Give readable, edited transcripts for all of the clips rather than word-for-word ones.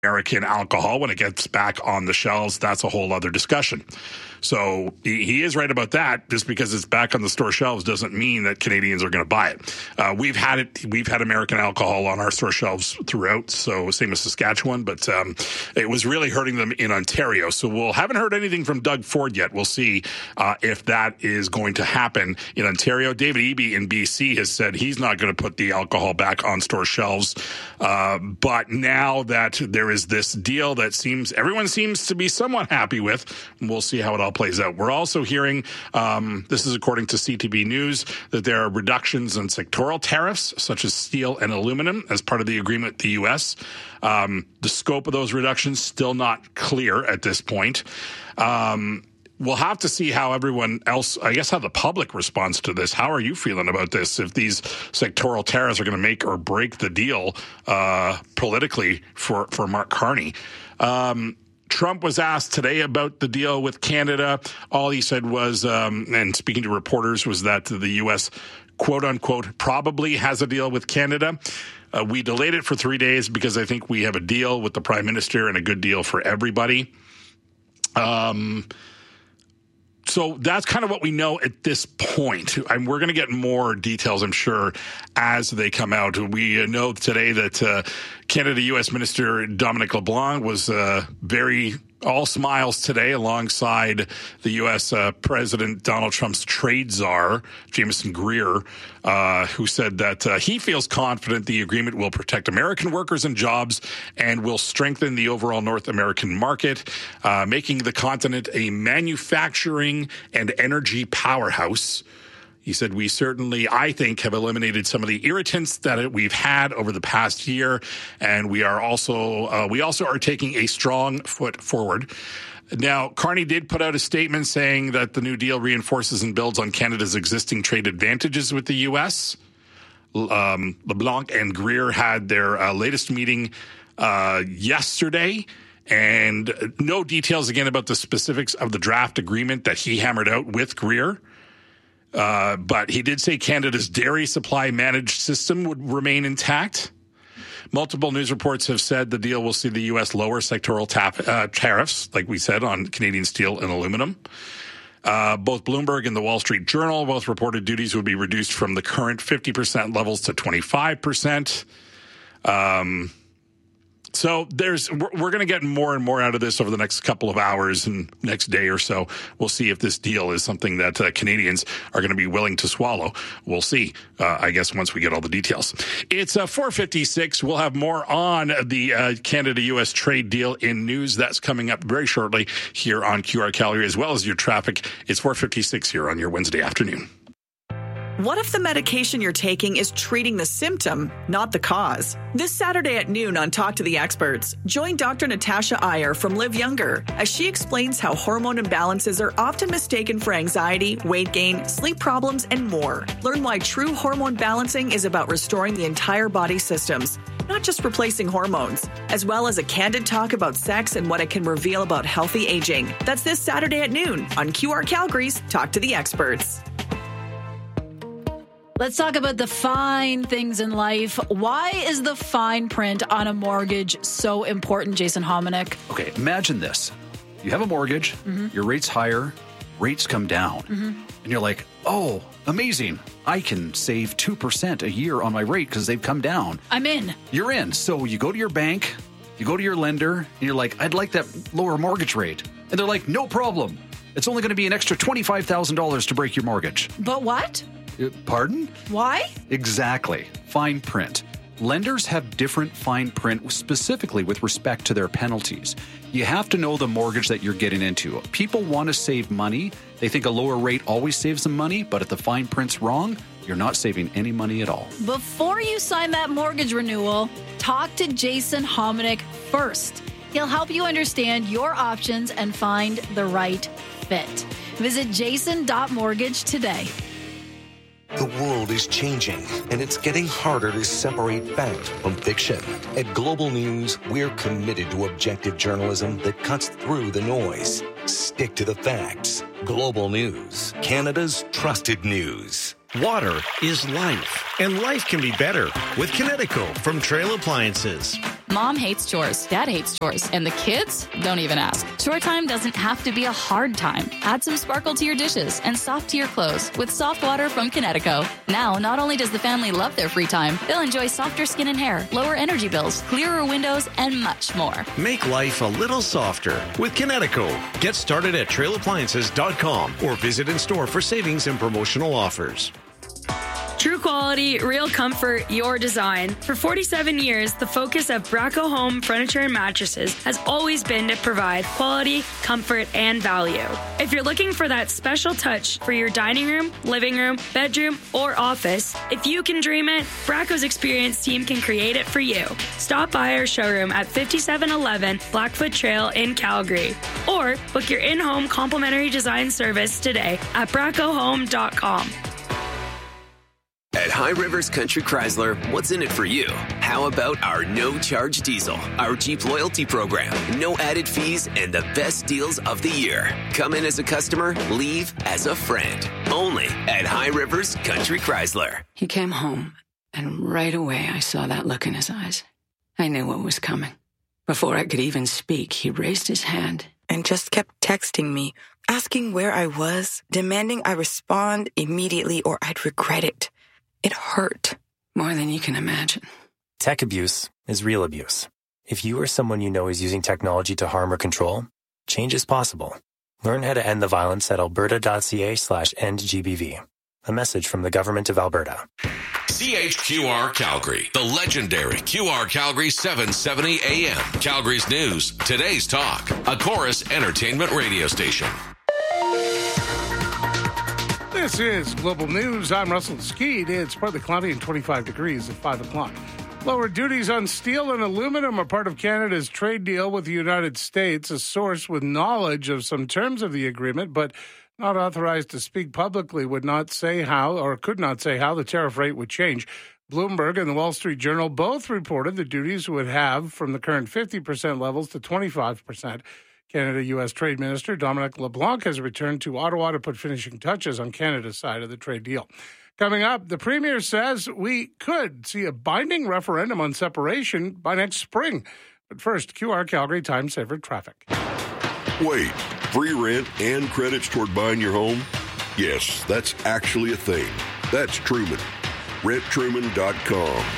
American alcohol when it gets back on the shelves. That's a whole other discussion. So he is right about that. Just because it's back on the store shelves doesn't mean that Canadians are going to buy it. We've had American alcohol on our store shelves throughout. So same as Saskatchewan, but it was really hurting them in Ontario. So we haven't heard anything from Doug Ford yet. We'll see if that is going to happen in Ontario. David Eby in BC has said he's not going to put the alcohol back on store shelves. But now that there is this deal that everyone seems to be somewhat happy with, we'll see how it all plays out. We're also hearing, this is according to CTV News, that there are reductions in sectoral tariffs, such as steel and aluminum, as part of the agreement with the U.S. The scope of those reductions still not clear at this point. We'll have to see how everyone else, I guess, how the public responds to this. How are you feeling about this? If these sectoral tariffs are going to make or break the deal politically for Mark Carney. Trump was asked today about the deal with Canada. All he said was, and speaking to reporters, was that the U.S., quote unquote, probably has a deal with Canada. We delayed it for 3 days because I think we have a deal with the Prime Minister and a good deal for everybody. So that's kind of what we know at this point. And we're going to get more details, I'm sure, as they come out. We know today that Canada-U.S. Minister Dominic LeBlanc was very all smiles today alongside the U.S. President Donald Trump's trade czar, Jameson Greer, who said that he feels confident the agreement will protect American workers and jobs and will strengthen the overall North American market, making the continent a manufacturing and energy powerhouse. He said, we certainly, I think, have eliminated some of the irritants that we've had over the past year. And we also are taking a strong foot forward. Now, Carney did put out a statement saying that the new deal reinforces and builds on Canada's existing trade advantages with the U.S. LeBlanc and Greer had their latest meeting yesterday. And no details, again, about the specifics of the draft agreement that he hammered out with Greer. But he did say Canada's dairy supply managed system would remain intact. Multiple news reports have said the deal will see the U.S. lower sectoral tariffs, like we said, on Canadian steel and aluminum. Both Bloomberg and the Wall Street Journal both reported duties would be reduced from the current 50% levels to 25%. So we're going to get more and more out of this over the next couple of hours and next day or so. We'll see if this deal is something that Canadians are going to be willing to swallow. We'll see, I guess, once we get all the details. It's 4:56. We'll have more on the Canada-U.S. trade deal in news. That's coming up very shortly here on QR Calgary, as well as your traffic. It's 4:56 here on your Wednesday afternoon. What if the medication you're taking is treating the symptom, not the cause? This Saturday at noon on Talk to the Experts, join Dr. Natasha Iyer from Live Younger as she explains how hormone imbalances are often mistaken for anxiety, weight gain, sleep problems, and more. Learn why true hormone balancing is about restoring the entire body systems, not just replacing hormones, as well as a candid talk about sex and what it can reveal about healthy aging. That's this Saturday at noon on QR Calgary's Talk to the Experts. Let's talk about the fine things in life. Why is the fine print on a mortgage so important, Jason Hominick? Okay, imagine this. You have a mortgage, your rate's higher, rates come down, and you're like, oh, amazing. I can save 2% a year on my rate because they've come down. I'm in. You're in. So you go to your bank, you go to your lender, and you're like, I'd like that lower mortgage rate. And they're like, no problem. It's only going to be an extra $25,000 to break your mortgage. But what? Pardon? Why? Exactly. Fine print. Lenders have different fine print specifically with respect to their penalties. You have to know the mortgage that you're getting into. People want to save money. They think a lower rate always saves them money, but if the fine print's wrong, you're not saving any money at all. Before you sign that mortgage renewal, talk to Jason Hominick first. He'll help you understand your options and find the right fit. Visit jason.mortgage today. The world is changing, and it's getting harder to separate fact from fiction. At Global News, we're committed to objective journalism that cuts through the noise. Stick to the facts. Global News, Canada's trusted news. Water is life, And life can be better with Kinetico from Trail Appliances. Mom hates chores, Dad hates chores, and the kids don't even ask. Chore time doesn't have to be a hard time. Add some sparkle to your dishes and soft to your clothes with soft water from Kinetico. Now, not only does the family love their free time, they'll enjoy softer skin and hair, lower energy bills, clearer windows, and much more. Make life a little softer with Kinetico. Get started at trailappliances.com or visit in store for savings and promotional offers. True quality, real comfort, your design. For 47 years, the focus of Braco Home Furniture and Mattresses has always been to provide quality, comfort, and value. If you're looking for that special touch for your dining room, living room, bedroom, or office, if you can dream it, Braco's experienced team can create it for you. Stop by our showroom at 5711 Blackfoot Trail in Calgary, or book your in-home complimentary design service today at bracohome.com. At High Rivers Country Chrysler, what's in it for you? How about our no-charge diesel, our Jeep loyalty program, no added fees, and the best deals of the year? Come in as a customer, leave as a friend. Only at High Rivers Country Chrysler. He came home, and right away I saw that look in his eyes. I knew what was coming. Before I could even speak, he raised his hand and just kept texting me, asking where I was, demanding I respond immediately or I'd regret it. It hurt. More than you can imagine. Tech abuse is real abuse. If you or someone you know is using technology to harm or control, change is possible. Learn how to end the violence at alberta.ca/endgbv. A message from the Government of Alberta. CHQR Calgary, the legendary QR Calgary 770 AM. Calgary's news, today's talk, a Chorus entertainment radio station. This is Global News. I'm Russell Skeed. It's partly cloudy and 25 degrees at 5 o'clock. Lower duties on steel and aluminum are part of Canada's trade deal with the United States. A source with knowledge of some terms of the agreement, but not authorized to speak publicly, would not say how, or could not say how, the tariff rate would change. Bloomberg and the Wall Street Journal both reported the duties would have from the current 50% levels to 25%. Canada-U.S. Trade Minister Dominic LeBlanc has returned to Ottawa to put finishing touches on Canada's side of the trade deal. Coming up, the Premier says we could see a binding referendum on separation by next spring. But first, QR Calgary Time Saver traffic. Wait, free rent and credits toward buying your home? Yes, that's actually a thing. That's Truman. RentTruman.com.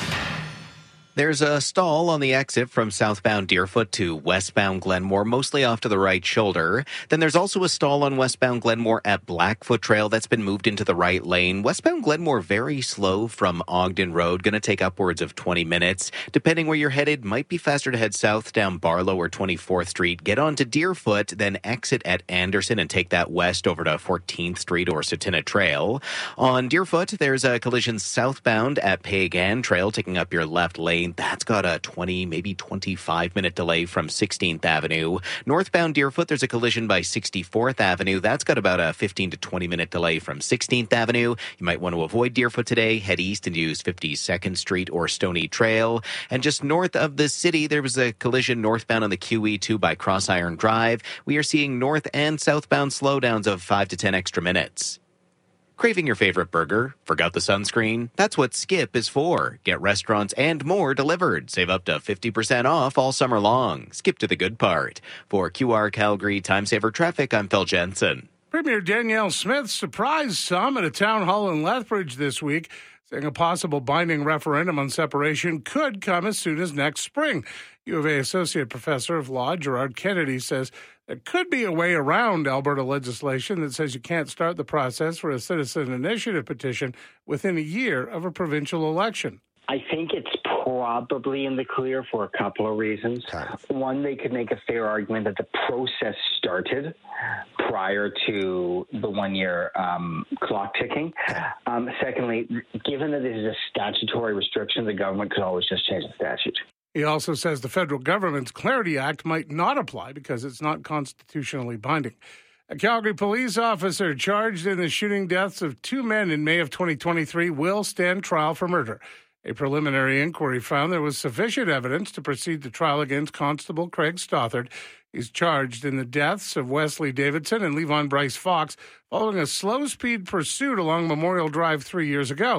There's a stall on the exit from southbound Deerfoot to westbound Glenmore, mostly off to the right shoulder. Then there's also a stall on westbound Glenmore at Blackfoot Trail that's been moved into the right lane. Westbound Glenmore very slow from Ogden Road, going to take upwards of 20 minutes. Depending where you're headed, might be faster to head south down Barlow or 24th Street. Get on to Deerfoot, then exit at Anderson and take that west over to 14th Street or Satina Trail. On Deerfoot, there's a collision southbound at Pagan Trail, taking up your left lane. That's got a 20, maybe 25-minute delay from 16th Avenue. Northbound Deerfoot, there's a collision by 64th Avenue. That's got about a 15 to 20-minute delay from 16th Avenue. You might want to avoid Deerfoot today. Head east and use 52nd Street or Stony Trail. And just north of the city, there was a collision northbound on the QE2 by Crossiron Drive. We are seeing north and southbound slowdowns of 5 to 10 extra minutes. Craving your favorite burger? Forgot the sunscreen? That's what Skip is for. Get restaurants and more delivered. Save up to 50% off all summer long. Skip to the good part. For QR Calgary Time Saver Traffic, I'm Phil Jensen. Premier Danielle Smith surprised some at a town hall in Lethbridge this week, saying a possible binding referendum on separation could come as soon as next spring. U of A Associate Professor of Law Gerard Kennedy says there could be a way around Alberta legislation that says you can't start the process for a citizen initiative petition within a year of a provincial election. I think it's probably in the clear for a couple of reasons. One, they could make a fair argument that the process started prior to the one-year clock ticking. Secondly, given that this is a statutory restriction, the government could always just change the statute. He also says the federal government's Clarity Act might not apply because it's not constitutionally binding. A Calgary police officer charged in the shooting deaths of 2 men in May of 2023 will stand trial for murder. A preliminary inquiry found there was sufficient evidence to proceed to trial against Constable Craig Stothard. He's charged in the deaths of Wesley Davidson and Levon Bryce Fox following a slow-speed pursuit along Memorial Drive 3 years ago.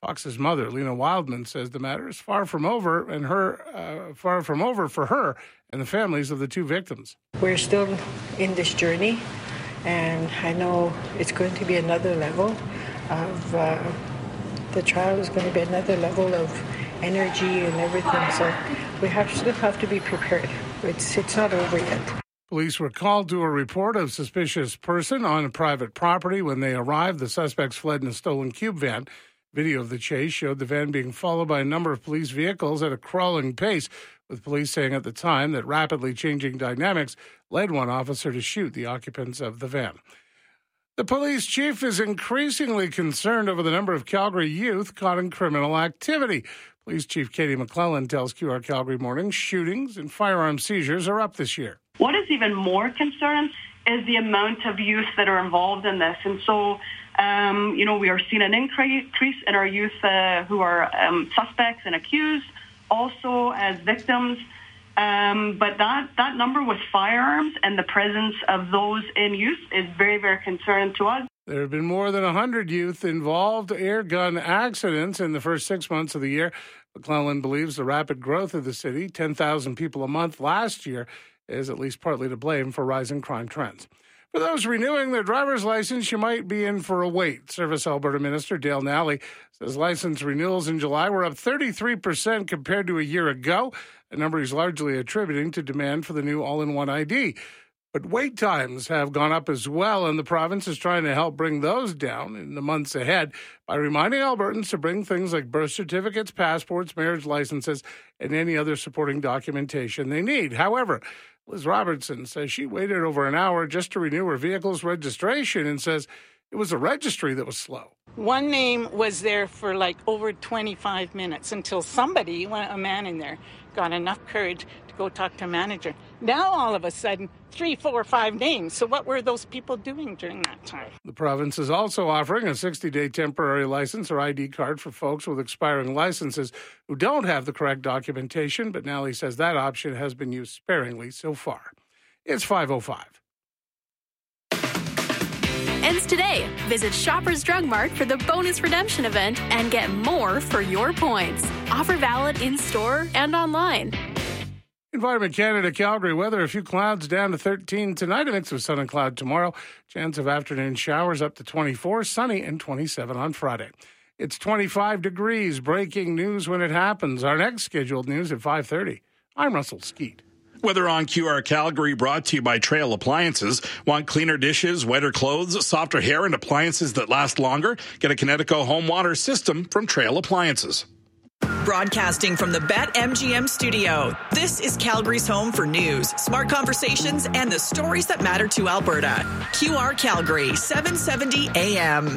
Fox's mother, Lena Wildman, says the matter is far from over for her and the families of the two victims. We're still in this journey, and I know it's going to be another level of the trial is going to be another level of energy and everything. So we still have to be prepared. It's not over yet. Police were called to a report of suspicious person on private property. When they arrived, the suspects fled in a stolen cube van. Video of the chase showed the van being followed by a number of police vehicles at a crawling pace, with police saying at the time that rapidly changing dynamics led one officer to shoot the occupants of the van. The police chief is increasingly concerned over the number of Calgary youth caught in criminal activity. Police Chief Katie McClellan tells QR Calgary Morning shootings and firearm seizures are up this year. What is even more concerning is the amount of youth that are involved in this. And so, we are seeing an increase in our youth who are suspects and accused, also as victims. But that number with firearms and the presence of those in youth is very, very concerning to us. There have been more than 100 youth involved air gun accidents in the first 6 months of the year. McClellan believes the rapid growth of the city, 10,000 people a month last year, is at least partly to blame for rising crime trends. For those renewing their driver's license, you might be in for a wait. Service Alberta Minister Dale Nally says license renewals in July were up 33% compared to a year ago, a number he's largely attributing to demand for the new all-in-one ID. But wait times have gone up as well, and the province is trying to help bring those down in the months ahead by reminding Albertans to bring things like birth certificates, passports, marriage licenses, and any other supporting documentation they need. However, Liz Robertson says she waited over an hour just to renew her vehicle's registration and says it was the registry that was slow. One name was there for like over 25 minutes until somebody, a man in there, got enough courage to go talk to a manager. Now, all of a sudden, 3, 4, 5 names. So what were those people doing during that time? The province is also offering a 60-day temporary license or ID card for folks with expiring licenses who don't have the correct documentation, but Nally says that option has been used sparingly so far. It's 5:05. Ends today. Visit Shoppers Drug Mart for the bonus redemption event and get more for your points. Offer valid in-store and online. Environment Canada, Calgary weather, a few clouds down to 13 tonight, a mix of sun and cloud tomorrow. Chance of afternoon showers up to 24, sunny, and 27 on Friday. It's 25 degrees. Breaking news when it happens. Our next scheduled news at 5:30. I'm Russell Skeet. Weather on QR Calgary brought to you by Trail Appliances. Want cleaner dishes, wetter clothes, softer hair, and appliances that last longer? Get a Kinetico home water system from Trail Appliances. Broadcasting from the BetMGM studio, this is Calgary's home for news, smart conversations, and the stories that matter to Alberta. QR Calgary, 770 AM.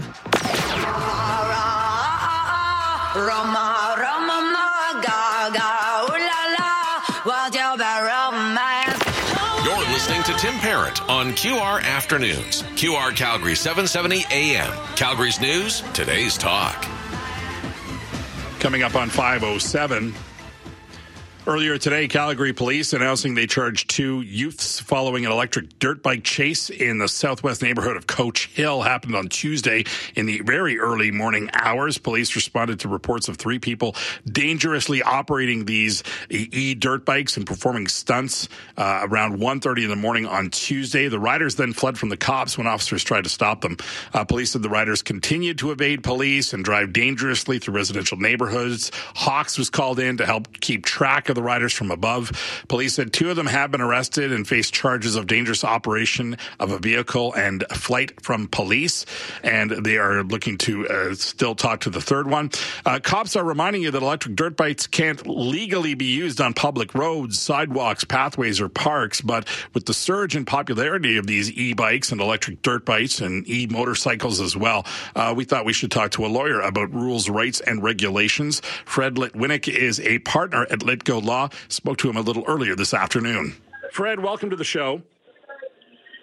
You're listening to Tim Parrott on QR Afternoons. QR Calgary 770 AM. Calgary's news, today's talk. Coming up on 5:07. Earlier today, Calgary police announcing they charged 2 youths following an electric dirt bike chase in the southwest neighborhood of Coach Hill. Happened on Tuesday in the very early morning hours. Police responded to reports of 3 people dangerously operating these e-dirt bikes and performing stunts around 1:30 in the morning on Tuesday. The riders then fled from the cops when officers tried to stop them. Police said the riders continued to evade police and drive dangerously through residential neighborhoods. Hawks was called in to help keep track of the riders from above. Police said 2 of them have been arrested and face charges of dangerous operation of a vehicle and flight from police, and they are looking to still talk to the third one. Cops are reminding you that electric dirt bikes can't legally be used on public roads, sidewalks, pathways, or parks, but with the surge in popularity of these e-bikes and electric dirt bikes and e-motorcycles as well, we thought we should talk to a lawyer about rules, rights, and regulations. Fred Litwinnick is a partner at Litgo Law. Spoke to him a little earlier this afternoon. Fred, welcome to the show.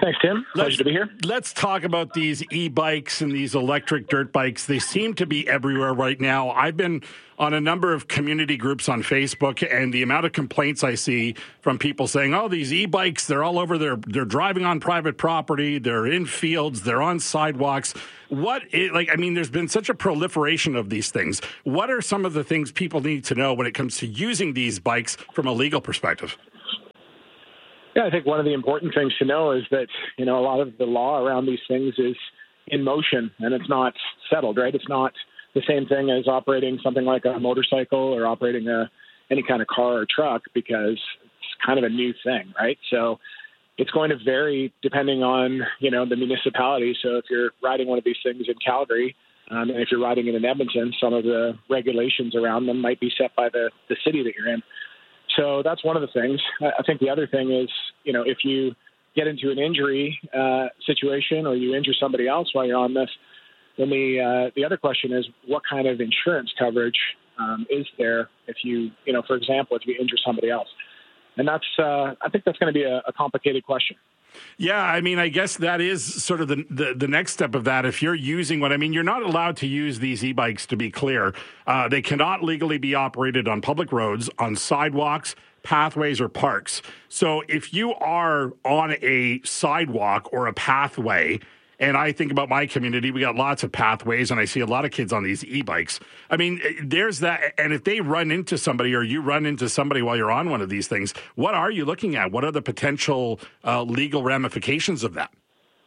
Thanks, Tim. Pleasure to be here. Let's talk about these e-bikes and these electric dirt bikes. They seem to be everywhere right now. I've been on a number of community groups on Facebook, and the amount of complaints I see from people saying, oh, these e-bikes, they're all over, they're driving on private property, they're in fields, they're on sidewalks. There's been such a proliferation of these things. What are some of the things people need to know when it comes to using these bikes from a legal perspective? Yeah, I think one of the important things to know is that, a lot of the law around these things is in motion, and it's not settled, right? It's not the same thing as operating something like a motorcycle or operating any kind of car or truck, because it's kind of a new thing, right? So it's going to vary depending on, the municipality. So if you're riding one of these things in Calgary, and if you're riding it in Edmonton, some of the regulations around them might be set by the city that you're in. So that's one of the things. I think the other thing is, if you get into an injury situation or you injure somebody else while you're on this, then the other question is, what kind of insurance coverage is there if you, for example, if you injure somebody else? And that's, I think that's going to be a complicated question. Yeah, I guess that is sort of the next step of that. If you're using you're not allowed to use these e-bikes, to be clear. They cannot legally be operated on public roads, on sidewalks, pathways, or parks. So if you are on a sidewalk or a pathway, and I think about my community, we got lots of pathways, and I see a lot of kids on these e-bikes. There's that. And if they run into somebody or you run into somebody while you're on one of these things, what are you looking at? What are the potential legal ramifications of that?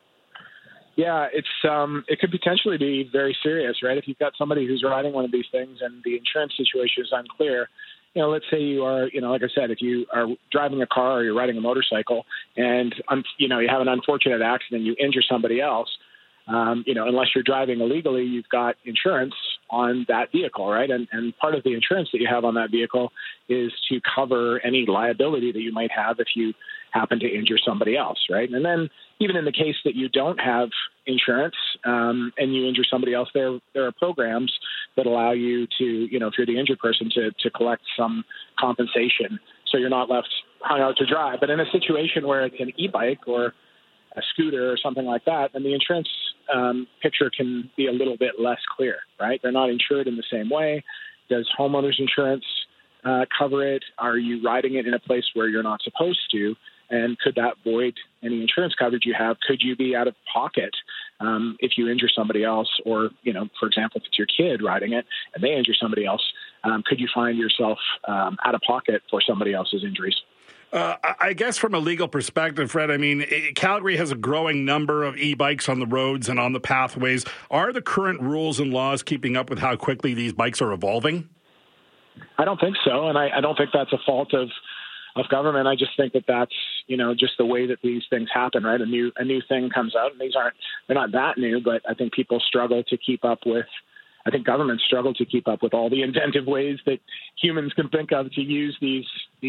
Yeah, it could potentially be very serious, right? If you've got somebody who's riding one of these things and the insurance situation is unclear, let's say you are, like I said, if you are driving a car or you're riding a motorcycle and, you have an unfortunate accident, you injure somebody else, unless you're driving illegally, you've got insurance on that vehicle, right? And part of the insurance that you have on that vehicle is to cover any liability that you might have if you happen to injure somebody else, right? And then even in the case that you don't have insurance and you injure somebody else, there are programs that allow you to, if you're the injured person, to collect some compensation so you're not left hung out to dry. But in a situation where it's an e-bike or a scooter or something like that, then the insurance picture can be a little bit less clear, right? They're not insured in the same way. Does homeowners insurance cover it? Are you riding it in a place where you're not supposed to? And could that void any insurance coverage you have? Could you be out of pocket if you injure somebody else? Or, for example, if it's your kid riding it and they injure somebody else, could you find yourself out of pocket for somebody else's injuries? I guess from a legal perspective, Fred, Calgary has a growing number of e-bikes on the roads and on the pathways. Are the current rules and laws keeping up with how quickly these bikes are evolving? I don't think so. And I don't think that's a fault of government. I just think that that's, just the way that these things happen, right? A new thing comes out, and they're not that new, but I think people struggle to keep up with, I think governments struggle to keep up with all the inventive ways that humans can think of to use these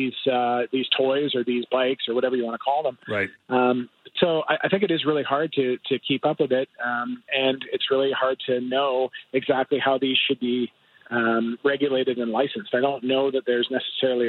toys or these bikes or whatever you want to call them. Right. So I think it is really hard to keep up with it. And it's really hard to know exactly how these should be regulated and licensed. I don't know that there's necessarily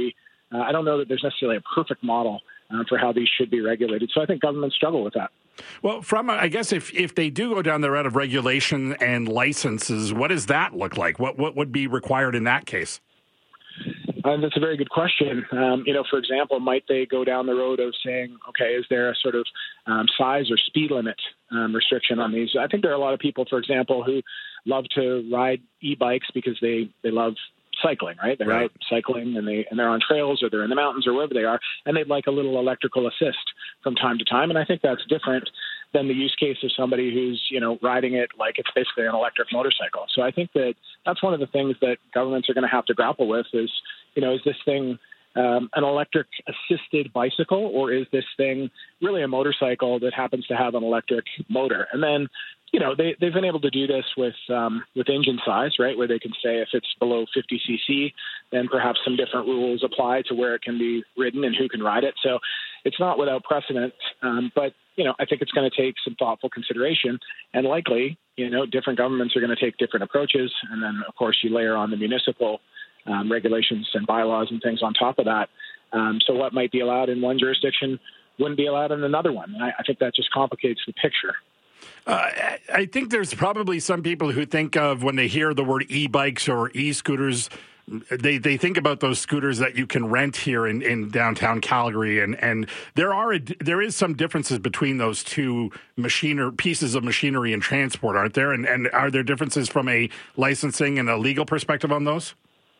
a perfect model for how these should be regulated. So I think governments struggle with that. Well, I guess if they do go down the route of regulation and licenses, what does that look like? What would be required in that case? That's a very good question. For example, might they go down the road of saying, okay, is there a sort of size or speed limit restriction on these? I think there are a lot of people, for example, who love to ride e-bikes because they love cycling, right? They're out cycling and they're on trails or they're in the mountains or wherever they are, and they'd like a little electrical assist from time to time. And I think that's different than the use case of somebody who's, riding it like it's basically an electric motorcycle. So I think that's one of the things that governments are going to have to grapple with is, is this thing an electric assisted bicycle, or is this thing really a motorcycle that happens to have an electric motor? And then, they've been able to do this with engine size, right, where they can say if it's below 50 cc, then perhaps some different rules apply to where it can be ridden and who can ride it. So it's not without precedent, but I think it's going to take some thoughtful consideration, and likely, different governments are going to take different approaches. And then, of course, you layer on the municipal regulations and bylaws and things on top of that. So what might be allowed in one jurisdiction wouldn't be allowed in another one. And I think that just complicates the picture. I think there's probably some people who think of when they hear the word e-bikes or e-scooters, they think about those scooters that you can rent here in downtown Calgary, and there is some differences between those two pieces of machinery and transport, aren't there? And are there differences from a licensing and a legal perspective on those?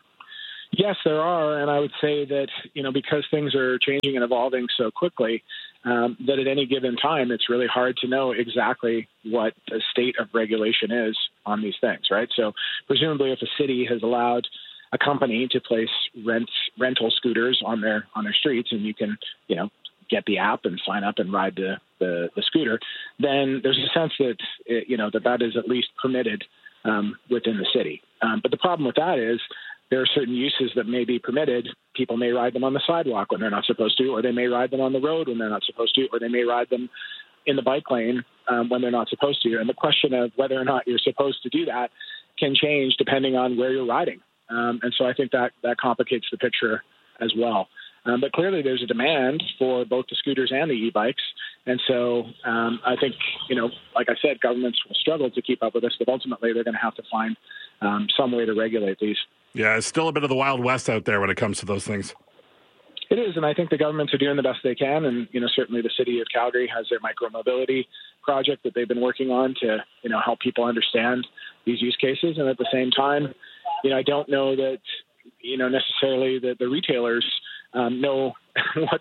Yes, there are, and I would say that because things are changing and evolving so quickly, that at any given time it's really hard to know exactly what the state of regulation is on these things, right? So presumably, if a city has allowed a company to place rental scooters on their streets, and you can get the app and sign up and ride the scooter, then there's a sense that that is at least permitted within the city. But the problem with that is there are certain uses that may be permitted. People may ride them on the sidewalk when they're not supposed to, or they may ride them on the road when they're not supposed to, or they may ride them in the bike lane when they're not supposed to. And the question of whether or not you're supposed to do that can change depending on where you're riding. And so I think that complicates the picture as well. But clearly there's a demand for both the scooters and the e-bikes. And so I think, like I said, governments will struggle to keep up with this, but ultimately they're going to have to find some way to regulate these. Yeah, it's still a bit of the Wild West out there when it comes to those things. It is, and I think the governments are doing the best they can. And, certainly the city of Calgary has their micromobility project that they've been working on to, help people understand these use cases. And at the same time, I don't know that, necessarily that the retailers know what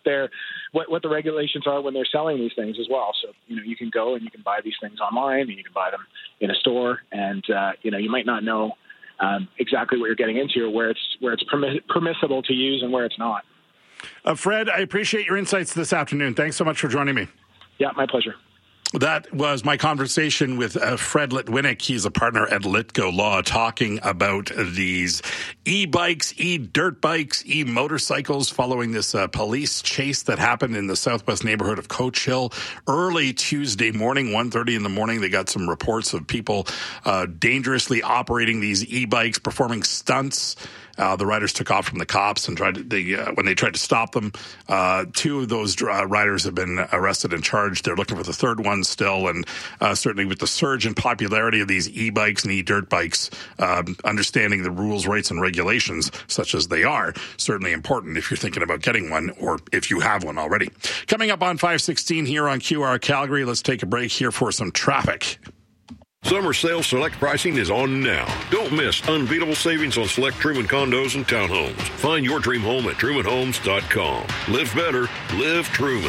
the regulations are when they're selling these things as well. So, you can go and you can buy these things online, and you can buy them in a store, and, you might not know exactly what you're getting into, or where it's permissible to use and where it's not. Fred, I appreciate your insights this afternoon. Thanks so much for joining me. Yeah, my pleasure. That was my conversation with Fred Litwinick. He's a partner at Litgo Law, talking about these e-bikes, e-dirt bikes, e-motorcycles following this police chase that happened in the southwest neighborhood of Coach Hill early Tuesday morning, 1:30 in the morning. They got some reports of people dangerously operating these e-bikes, performing stunts. The riders took off from the cops and when they tried to stop them. Two of those riders have been arrested and charged. They're looking for the third one still. And certainly with the surge in popularity of these e-bikes and e-dirt bikes, understanding the rules, rights, and regulations, such as they are, certainly important if you're thinking about getting one or if you have one already. Coming up on 5:16 here on QR Calgary, let's take a break here for some traffic. Summer sale select pricing is on now. Don't miss unbeatable savings on select Truman condos and townhomes. Find your dream home at trumanhomes.com. Live better, live Truman.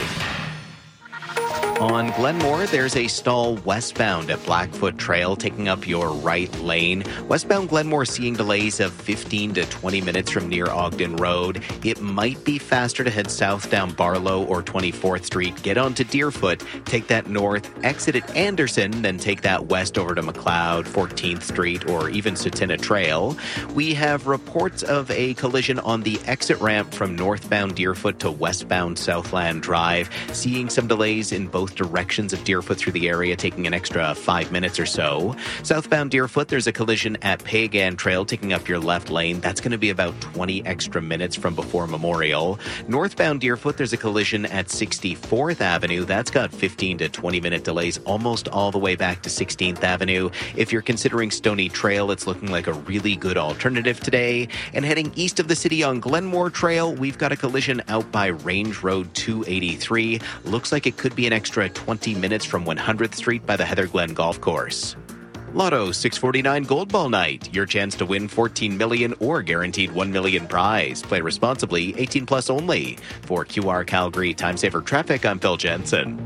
On Glenmore, there's a stall westbound at Blackfoot Trail taking up your right lane. Westbound Glenmore seeing delays of 15 to 20 minutes from near Ogden Road. It might be faster to head south down Barlow or 24th Street. Get onto Deerfoot, take that north, exit at Anderson, then take that west over to McLeod, 14th Street, or even Sutina Trail. We have reports of a collision on the exit ramp from northbound Deerfoot to westbound Southland Drive. Seeing some delays in both directions of Deerfoot through the area, taking an extra 5 minutes or so. Southbound Deerfoot, there's a collision at Pagan Trail taking up your left lane. That's going to be about 20 extra minutes from before Memorial. Northbound Deerfoot, there's a collision at 64th Avenue. That's got 15 to 20 minute delays almost all the way back to 16th Avenue. If you're considering Stony Trail, it's looking like a really good alternative today. And heading east of the city on Glenmore Trail, we've got a collision out by Range Road 283. Looks like it could be an extra 20 minutes from 100th Street by the Heather Glen Golf Course. Lotto 649 Gold Ball Night. Your chance to win $14 million or guaranteed $1 million prize. Play responsibly, 18 plus only. For QR Calgary Time Saver Traffic, I'm Phil Jensen.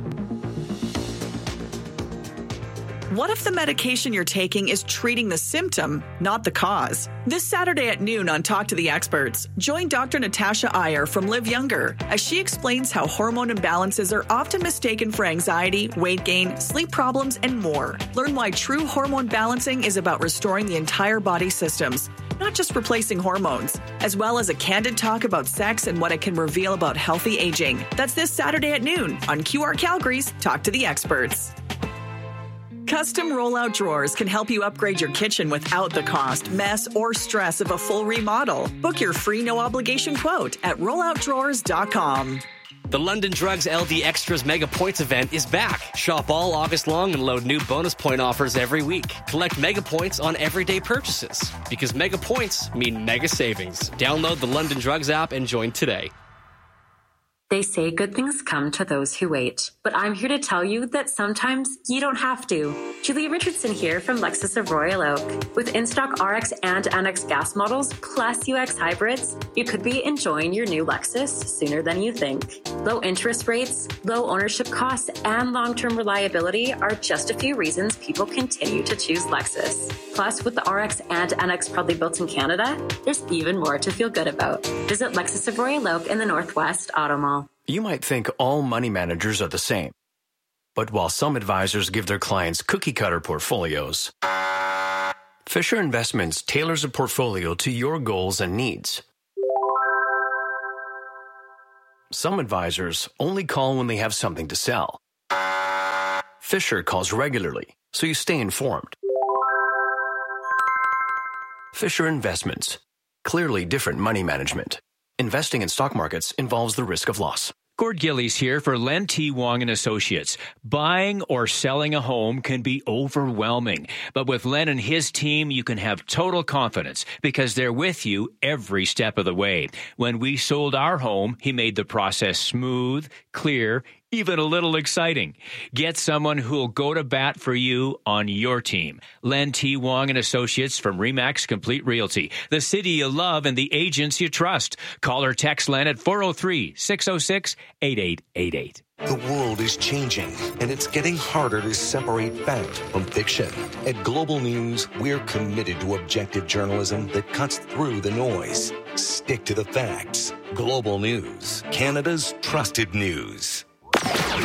What if the medication you're taking is treating the symptom, not the cause? This Saturday at noon on Talk to the Experts, join Dr. Natasha Iyer from Live Younger as she explains how hormone imbalances are often mistaken for anxiety, weight gain, sleep problems, and more. Learn why true hormone balancing is about restoring the entire body systems, not just replacing hormones, as well as a candid talk about sex and what it can reveal about healthy aging. That's this Saturday at noon on QR Calgary's Talk to the Experts. Custom rollout drawers can help you upgrade your kitchen without the cost, mess, or stress of a full remodel. Book your free no-obligation quote at rolloutdrawers.com. The London Drugs LD Extras Mega Points event is back. Shop all August long and load new bonus point offers every week. Collect Mega Points on everyday purchases because Mega Points mean mega savings. Download the London Drugs app and join today. They say good things come to those who wait, but I'm here to tell you that sometimes you don't have to. Julia Richardson here from Lexus of Royal Oak. With in-stock RX and NX gas models plus UX hybrids, you could be enjoying your new Lexus sooner than you think. Low interest rates, low ownership costs, and long-term reliability are just a few reasons people continue to choose Lexus. Plus, with the RX and NX proudly built in Canada, there's even more to feel good about. Visit Lexus of Royal Oak in the Northwest Auto Mall. You might think all money managers are the same. But while some advisors give their clients cookie-cutter portfolios, Fisher Investments tailors a portfolio to your goals and needs. Some advisors only call when they have something to sell. Fisher calls regularly, so you stay informed. Fisher Investments. Clearly different money management. Investing in stock markets involves the risk of loss. Gord Gillies here for Len T. Wong & Associates. Buying or selling a home can be overwhelming, but with Len and his team, you can have total confidence because they're with you every step of the way. When we sold our home, he made the process smooth, clear, even a little exciting. Get someone who'll go to bat for you on your team. Len T. Wong & Associates from RE/MAX Complete Realty. The city you love and the agents you trust. Call or text Len at 403-606-8888. The world is changing, and it's getting harder to separate fact from fiction. At Global News, we're committed to objective journalism that cuts through the noise. Stick to the facts. Global News, Canada's trusted news.